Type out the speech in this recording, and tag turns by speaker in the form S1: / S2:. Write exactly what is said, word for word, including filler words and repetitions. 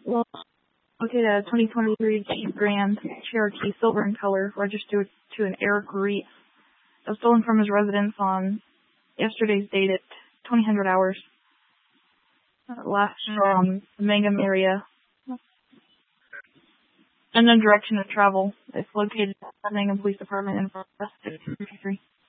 S1: Well, located at a twenty twenty-three Jeep Grand Cherokee silver in color, registered to an Eric Reese. It was stolen from his residence on yesterday's date at twenty hundred hours. Uh, last from the Mangum area. And then direction of travel. It's located at the Mangum Police Department in six fifty-three.